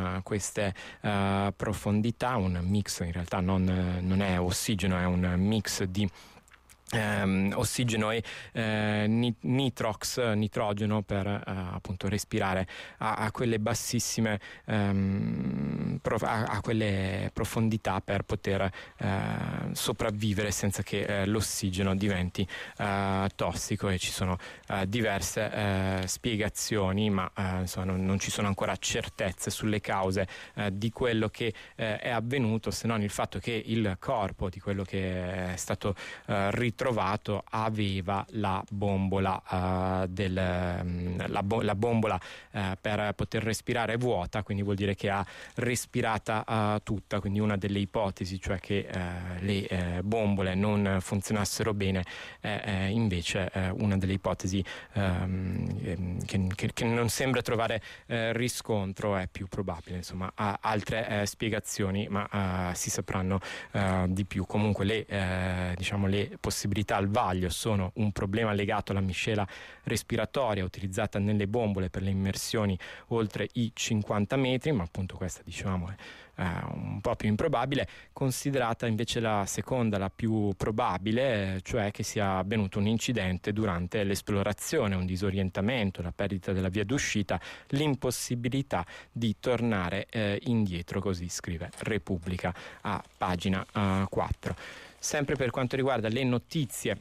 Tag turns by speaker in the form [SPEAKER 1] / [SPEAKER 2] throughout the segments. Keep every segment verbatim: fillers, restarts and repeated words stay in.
[SPEAKER 1] uh, queste uh, profondità, un mix, in realtà non, non è ossigeno, è un mix di Um, ossigeno e eh, nitrox, nitrogeno, per eh, appunto respirare a, a quelle bassissime um, prof, a, a quelle profondità, per poter eh, sopravvivere senza che eh, l'ossigeno diventi eh, tossico. E ci sono eh, diverse eh, spiegazioni, ma eh, insomma non, non ci sono ancora certezze sulle cause eh, di quello che eh, è avvenuto, se non il fatto che il corpo di quello che è stato eh, ritrovato trovato aveva la bombola uh, del um, la, bo- la bombola uh, per poter respirare vuota, quindi vuol dire che ha respirata uh, tutta. Quindi una delle ipotesi, cioè che uh, le uh, bombole non funzionassero bene, è uh, invece uh, una delle ipotesi um, che, che, che non sembra trovare uh, riscontro. È più probabile, insomma, ha altre uh, spiegazioni, ma uh, si sapranno uh, di più. Comunque le uh, diciamo le possibilità al vaglio sono un problema legato alla miscela respiratoria utilizzata nelle bombole per le immersioni oltre i cinquanta metri, ma appunto questa, diciamo, è eh, un po' più improbabile. Considerata invece la seconda, la più probabile, cioè che sia avvenuto un incidente durante l'esplorazione, un disorientamento, la perdita della via d'uscita, l'impossibilità di tornare eh, indietro, così scrive Repubblica a pagina eh, quattro. Sempre per quanto riguarda le notizie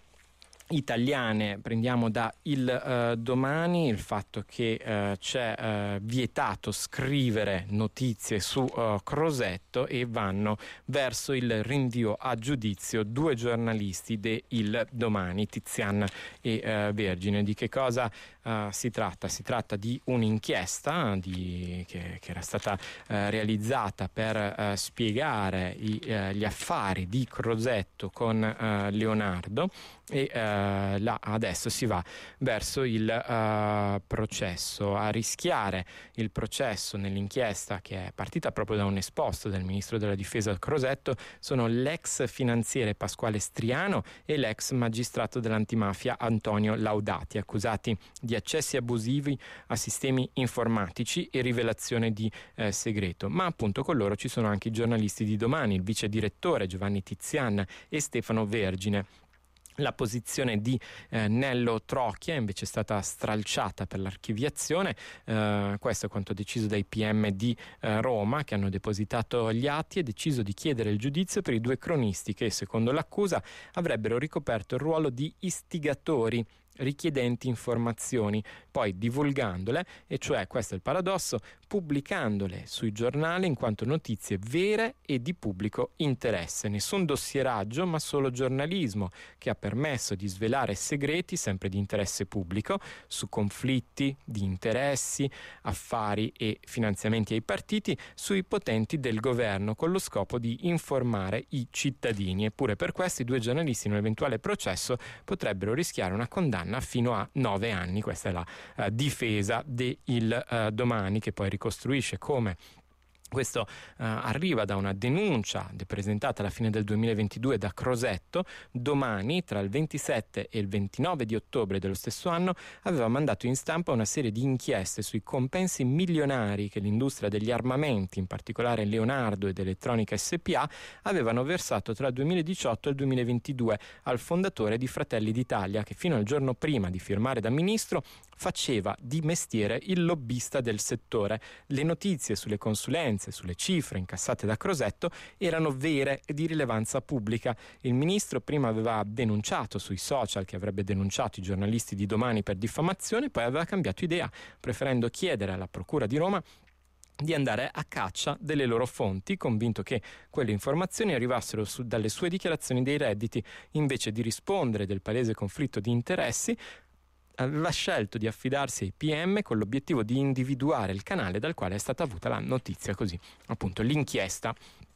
[SPEAKER 1] italiane, prendiamo da Il uh, Domani il fatto che uh, c'è uh, vietato scrivere notizie su uh, Crosetto, e vanno verso il rinvio a giudizio due giornalisti de Il Domani, Tiziana e uh, Vergine. Di che cosa uh, si tratta? Si tratta di un'inchiesta di, che, che era stata uh, realizzata per uh, spiegare i, uh, gli affari di Crosetto con uh, Leonardo, e uh, là adesso si va verso il uh, processo. A rischiare il processo nell'inchiesta, che è partita proprio da un esposto del ministro della difesa Crosetto, sono l'ex finanziere Pasquale Striano e l'ex magistrato dell'antimafia Antonio Laudati, accusati di accessi abusivi a sistemi informatici e rivelazione di eh, segreto. Ma appunto con loro ci sono anche i giornalisti di Domani, il vice direttore Giovanni Tizian e Stefano Vergine. La posizione di eh, Nello Trocchia invece è stata stralciata per l'archiviazione. Eh, questo è quanto deciso dai P M di eh, Roma, che hanno depositato gli atti e deciso di chiedere il giudizio per i due cronisti che, secondo l'accusa, avrebbero ricoperto il ruolo di istigatori richiedenti informazioni, poi divulgandole, e cioè, questo è il paradosso, pubblicandole sui giornali in quanto notizie vere e di pubblico interesse. Nessun dossieraggio, ma solo giornalismo, che ha permesso di svelare segreti sempre di interesse pubblico su conflitti di interessi, affari e finanziamenti ai partiti, sui potenti del governo, con lo scopo di informare i cittadini. Eppure per questi due giornalisti in un eventuale processo potrebbero rischiare una condanna fino a nove anni. Questa è la uh, difesa de Il uh, Domani, che poi ricostruisce come questo uh, arriva da una denuncia presentata alla fine del duemilaventidue da Crosetto. Domani, tra il ventisette e il ventinove di ottobre dello stesso anno, aveva mandato in stampa una serie di inchieste sui compensi milionari che l'industria degli armamenti, in particolare Leonardo ed Elettronica S P A, avevano versato tra il duemiladiciotto e il duemilaventidue al fondatore di Fratelli d'Italia, che fino al giorno prima di firmare da ministro faceva di mestiere il lobbista del settore. Le notizie sulle consulenze, sulle cifre incassate da Crosetto erano vere e di rilevanza pubblica. Il ministro prima aveva denunciato sui social che avrebbe denunciato i giornalisti di Domani per diffamazione, poi aveva cambiato idea, preferendo chiedere alla Procura di Roma di andare a caccia delle loro fonti, convinto che quelle informazioni arrivassero su, dalle sue dichiarazioni dei redditi. Invece di rispondere del palese conflitto di interessi, aveva scelto di affidarsi ai P M con l'obiettivo di individuare il canale dal quale è stata avuta la notizia. Così appunto l'inchiesta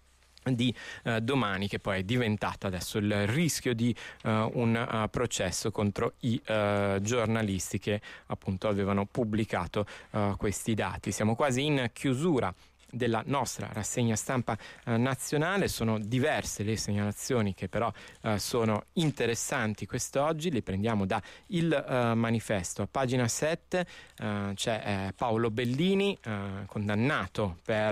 [SPEAKER 1] di uh, Domani, che poi è diventata adesso il rischio di uh, un uh, processo contro i uh, giornalisti che appunto avevano pubblicato uh, questi dati. Siamo quasi in chiusura della nostra rassegna stampa eh, nazionale. Sono diverse le segnalazioni che però eh, sono interessanti quest'oggi. Le prendiamo da Il eh, Manifesto. A pagina sette eh, c'è eh, Paolo Bellini, eh, condannato per